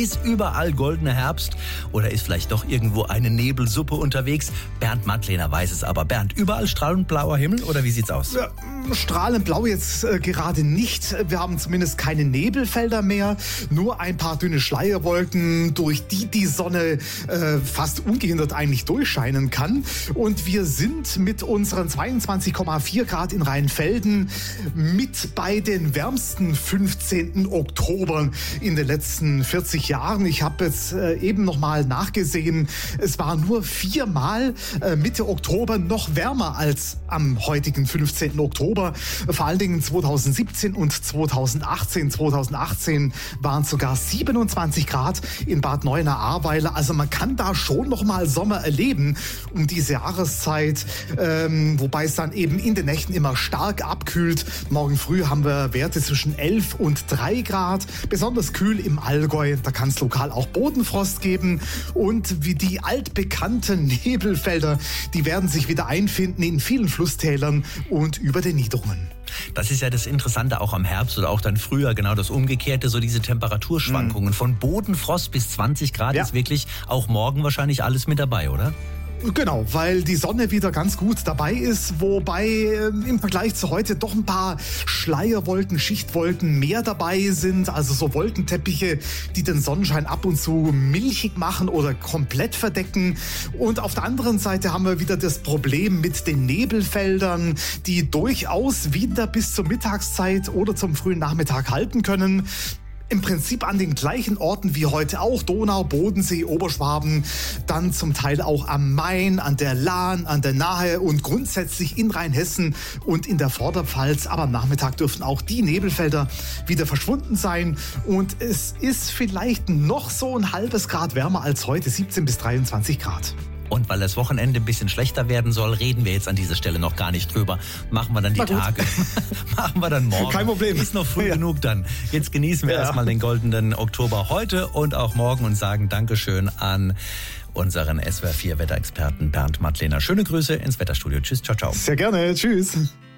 Ist überall goldener Herbst oder ist vielleicht doch irgendwo eine Nebelsuppe unterwegs? Bernd Mattlehner weiß es aber. Bernd, überall strahlend blauer Himmel oder wie sieht's aus? Ja, strahlend blau jetzt gerade nicht. Wir haben zumindest keine Nebelfelder mehr, nur ein paar dünne Schleierwolken, durch die Sonne fast ungehindert eigentlich durchscheinen kann. Und wir sind mit unseren 22,4 Grad in Rheinfelden mit bei den wärmsten 15. Oktober in den letzten 40 Jahren. Ich habe jetzt eben nochmal nachgesehen, es war nur 4-mal Mitte Oktober noch wärmer als am heutigen 15. Oktober. Vor allen Dingen 2017 und 2018. 2018 waren es sogar 27 Grad in Bad Neuenahr-Ahrweiler. Also man kann da schon nochmal Sommer erleben um diese Jahreszeit, wobei es dann eben in den Nächten immer stark abkühlt. Morgen früh haben wir Werte zwischen 11 und 3 Grad. Besonders kühl im Allgäu, da kann es lokal auch Bodenfrost geben. Und wie die altbekannten Nebelfelder, die werden sich wieder einfinden in vielen Flusstälern und über den Niederungen. Das ist ja das Interessante auch am Herbst oder auch dann früher, genau das Umgekehrte, so diese Temperaturschwankungen. Von Bodenfrost bis 20 Grad ist wirklich auch morgen wahrscheinlich alles mit dabei, oder? Genau, weil die Sonne wieder ganz gut dabei ist, wobei im Vergleich zu heute doch ein paar Schleierwolken, Schichtwolken mehr dabei sind, also so Wolkenteppiche, die den Sonnenschein ab und zu milchig machen oder komplett verdecken. Und auf der anderen Seite haben wir wieder das Problem mit den Nebelfeldern, die durchaus wieder bis zur Mittagszeit oder zum frühen Nachmittag halten können. Im Prinzip an den gleichen Orten wie heute auch, Donau, Bodensee, Oberschwaben, dann zum Teil auch am Main, an der Lahn, an der Nahe und grundsätzlich in Rheinhessen und in der Vorderpfalz. Aber am Nachmittag dürften auch die Nebelfelder wieder verschwunden sein und es ist vielleicht noch so ein halbes Grad wärmer als heute, 17 bis 23 Grad. Und weil das Wochenende ein bisschen schlechter werden soll, reden wir jetzt an dieser Stelle noch gar nicht drüber. Machen wir dann die Tage. Machen wir dann morgen. Kein Problem. Ist noch früh genug dann. Jetzt genießen wir erstmal den goldenen Oktober heute und auch morgen und sagen Dankeschön an unseren SWR4 Wetterexperten Bernd Mattlehner. Schöne Grüße ins Wetterstudio. Tschüss, ciao, ciao. Sehr gerne. Tschüss.